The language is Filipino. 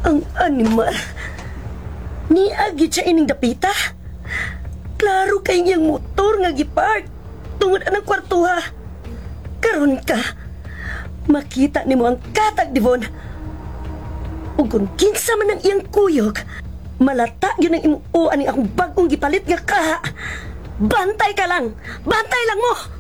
Ang animal. Ni agi siya ining dapita. Klaro kay niyang motor nga gipark. Tungod anang kwartuha. Karon ka. Makita nimo ang katag, Devon. Ug kung kinsa man ang iyang kuyog, malata yun ang imuuan ni akong bagong gipalit nga kaha. Bantay ka lang! Bantay lang mo!